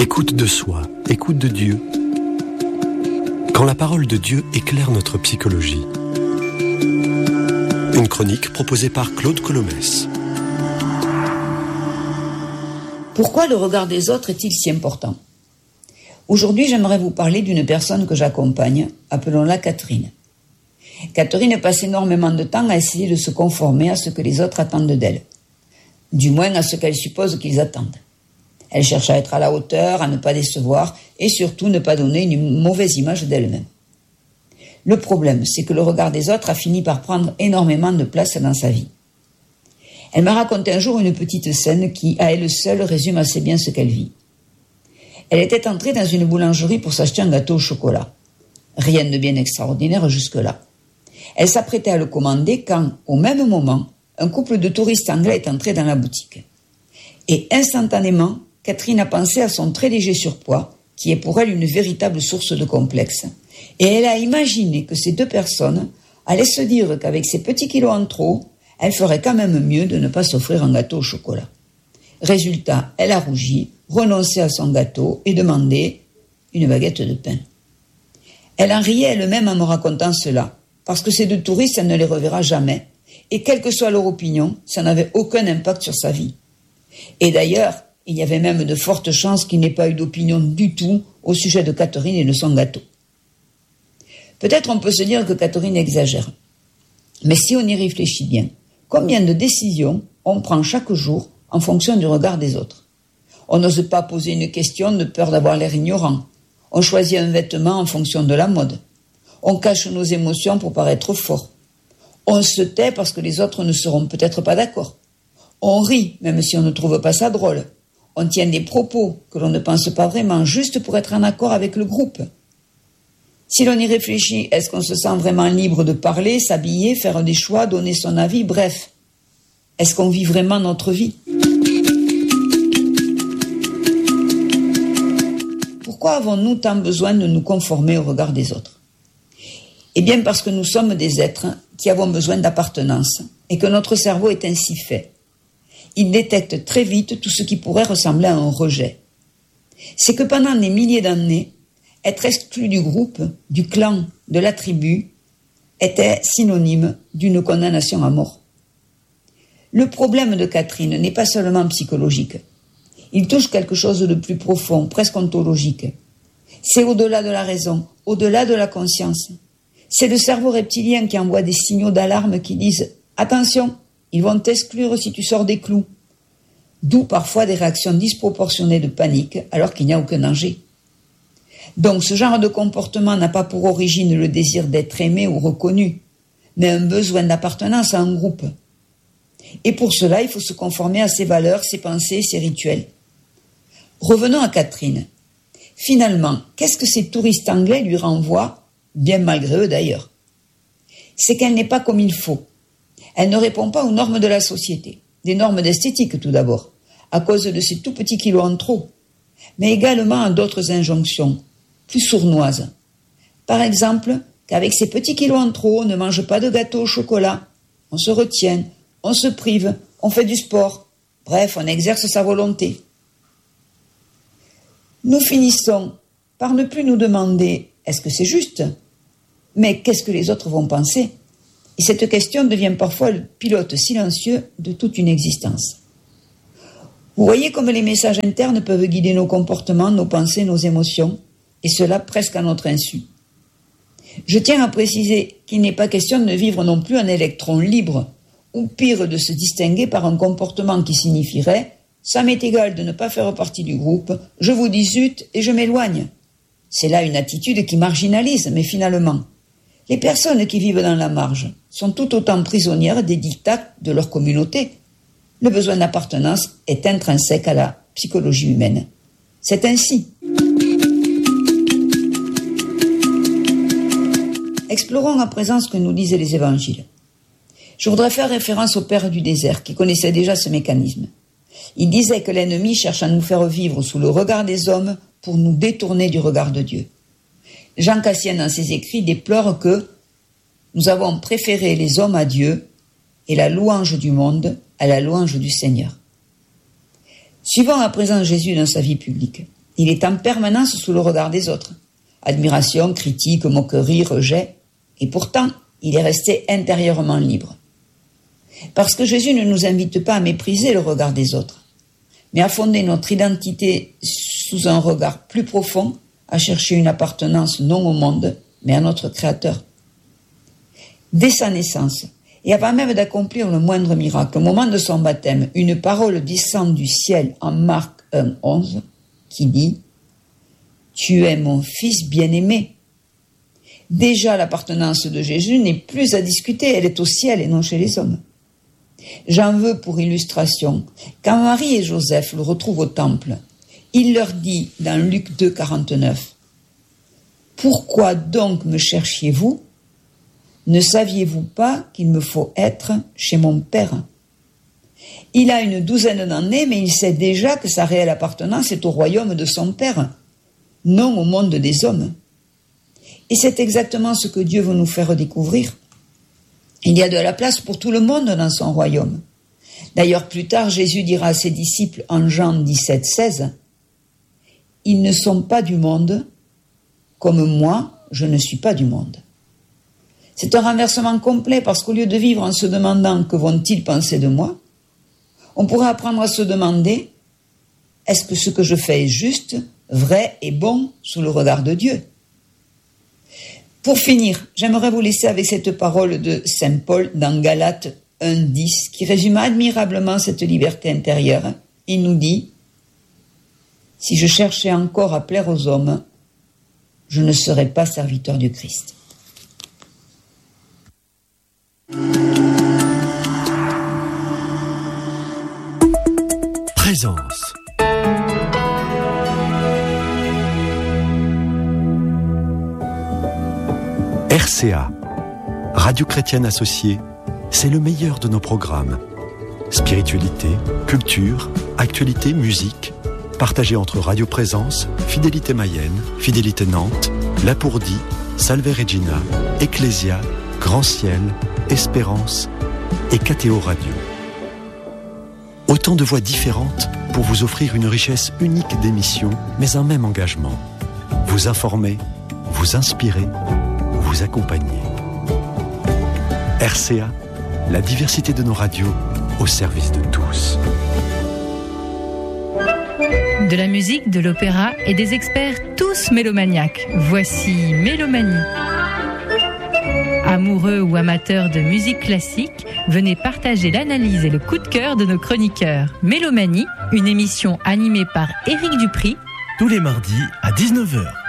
Écoute de soi, écoute de Dieu. Quand la parole de Dieu éclaire notre psychologie. Une chronique proposée par Claude Colomès. Pourquoi le regard des autres est-il si important ? Aujourd'hui, j'aimerais vous parler d'une personne que j'accompagne, appelons-la Catherine. Catherine passe énormément de temps à essayer de se conformer à ce que les autres attendent d'elle. Du moins à ce qu'elle suppose qu'ils attendent. Elle cherche à être à la hauteur, à ne pas décevoir et surtout ne pas donner une mauvaise image d'elle-même. Le problème, c'est que le regard des autres a fini par prendre énormément de place dans sa vie. Elle m'a raconté un jour une petite scène qui, à elle seule, résume assez bien ce qu'elle vit. Elle était entrée dans une boulangerie pour s'acheter un gâteau au chocolat. Rien de bien extraordinaire jusque-là. Elle s'apprêtait à le commander quand, au même moment, un couple de touristes anglais est entré dans la boutique. Et instantanément, Catherine a pensé à son très léger surpoids, qui est pour elle une véritable source de complexe. Et elle a imaginé que ces deux personnes allaient se dire qu'avec ces petits kilos en trop, elle ferait quand même mieux de ne pas s'offrir un gâteau au chocolat. Résultat, elle a rougi, renoncé à son gâteau et demandé une baguette de pain. Elle en riait elle-même en me racontant cela, parce que ces deux touristes, elle ne les reverra jamais. Et quelle que soit leur opinion, ça n'avait aucun impact sur sa vie. Et d'ailleurs, il y avait même de fortes chances qu'il n'ait pas eu d'opinion du tout au sujet de Catherine et de son gâteau. Peut-être on peut se dire que Catherine exagère. Mais si on y réfléchit bien, combien de décisions on prend chaque jour en fonction du regard des autres ? On n'ose pas poser une question de peur d'avoir l'air ignorant. On choisit un vêtement en fonction de la mode. On cache nos émotions pour paraître fort. On se tait parce que les autres ne seront peut-être pas d'accord. On rit, même si on ne trouve pas ça drôle. On tient des propos que l'on ne pense pas vraiment, juste pour être en accord avec le groupe. Si l'on y réfléchit, est-ce qu'on se sent vraiment libre de parler, s'habiller, faire des choix, donner son avis, bref? Est-ce qu'on vit vraiment notre vie? Pourquoi avons-nous tant besoin de nous conformer au regard des autres? Eh bien parce que nous sommes des êtres qui avons besoin d'appartenance et que notre cerveau est ainsi fait. Il détecte très vite tout ce qui pourrait ressembler à un rejet. C'est que pendant des milliers d'années, être exclu du groupe, du clan, de la tribu, était synonyme d'une condamnation à mort. Le problème de Catherine n'est pas seulement psychologique. Il touche quelque chose de plus profond, presque ontologique. C'est au-delà de la raison, au-delà de la conscience. C'est le cerveau reptilien qui envoie des signaux d'alarme qui disent « Attention, ils vont t'exclure si tu sors des clous ». D'où parfois des réactions disproportionnées de panique alors qu'il n'y a aucun danger. Donc ce genre de comportement n'a pas pour origine le désir d'être aimé ou reconnu, mais un besoin d'appartenance à un groupe. Et pour cela, il faut se conformer à ses valeurs, ses pensées, ses rituels. Revenons à Catherine. Finalement, qu'est-ce que ces touristes anglais lui renvoient, bien malgré eux d'ailleurs ? C'est qu'elle n'est pas comme il faut. Elle ne répond pas aux normes de la société, des normes d'esthétique tout d'abord, à cause de ces tout petits kilos en trop, mais également à d'autres injonctions, plus sournoises. Par exemple, qu'avec ces petits kilos en trop, on ne mange pas de gâteau au chocolat, on se retient, on se prive, on fait du sport, bref, on exerce sa volonté. Nous finissons par ne plus nous demander « est-ce que c'est juste ?» mais qu'est-ce que les autres vont penser ? Et cette question devient parfois le pilote silencieux de toute une existence. Vous voyez comme les messages internes peuvent guider nos comportements, nos pensées, nos émotions, et cela presque à notre insu. Je tiens à préciser qu'il n'est pas question de vivre non plus un électron libre, ou pire de se distinguer par un comportement qui signifierait « ça m'est égal de ne pas faire partie du groupe, je vous dis zut et je m'éloigne ». C'est là une attitude qui marginalise, mais finalement, les personnes qui vivent dans la marge sont tout autant prisonnières des dictats de leur communauté. Le besoin d'appartenance est intrinsèque à la psychologie humaine. C'est ainsi. Explorons à présent ce que nous disent les évangiles. Je voudrais faire référence au Père du désert qui connaissait déjà ce mécanisme. Il disait que l'ennemi cherche à nous faire vivre sous le regard des hommes pour nous détourner du regard de Dieu. Jean Cassien, dans ses écrits, déplore que nous avons préféré les hommes à Dieu et la louange du monde à la louange du Seigneur. Suivons à présent Jésus dans sa vie publique. Il est en permanence sous le regard des autres. Admiration, critique, moquerie, rejet. Et pourtant, il est resté intérieurement libre. Parce que Jésus ne nous invite pas à mépriser le regard des autres, mais à fonder notre identité sous un regard plus profond, à chercher une appartenance non au monde, mais à notre Créateur. Dès sa naissance, et avant même d'accomplir le moindre miracle, au moment de son baptême, une parole descend du ciel en Marc 1,11 qui dit « Tu es mon fils bien-aimé ». Déjà, l'appartenance de Jésus n'est plus à discuter, elle est au ciel et non chez les hommes. J'en veux pour illustration, quand Marie et Joseph le retrouvent au temple, il leur dit dans Luc 2,49 « Pourquoi donc me cherchiez-vous ? Ne saviez-vous pas qu'il me faut être chez mon Père ?» Il a une douzaine d'années, mais il sait déjà que sa réelle appartenance est au royaume de son Père, non au monde des hommes. Et c'est exactement ce que Dieu veut nous faire découvrir. Il y a de la place pour tout le monde dans son royaume. D'ailleurs, plus tard, Jésus dira à ses disciples en Jean 17,16 « Ils ne sont pas du monde, comme moi, je ne suis pas du monde. » C'est un renversement complet parce qu'au lieu de vivre en se demandant « Que vont-ils penser de moi ?», on pourrait apprendre à se demander « Est-ce que ce que je fais est juste, vrai et bon sous le regard de Dieu ?» Pour finir, j'aimerais vous laisser avec cette parole de Saint Paul dans Galates 1,10 qui résume admirablement cette liberté intérieure. Il nous dit « Si je cherchais encore à plaire aux hommes, je ne serais pas serviteur du Christ. » Présence. RCA, Radio Chrétienne Associée, c'est le meilleur de nos programmes. Spiritualité, culture, actualité, musique, partagés entre Radio Présence, Fidélité Mayenne, Fidélité Nantes, Lapourdie, Salve Regina, Ecclésia, Grand Ciel, Espérance et KTO Radio. Autant de voix différentes pour vous offrir une richesse unique d'émissions, mais un même engagement. Vous informer, vous inspirer, vous accompagner. RCA, la diversité de nos radios au service de tous. De la musique, de l'opéra et des experts tous mélomaniaques. Voici Mélomanie. Amoureux ou amateurs de musique classique, venez partager l'analyse et le coup de cœur de nos chroniqueurs. Mélomanie, une émission animée par Éric Dupry. Tous les mardis à 19h.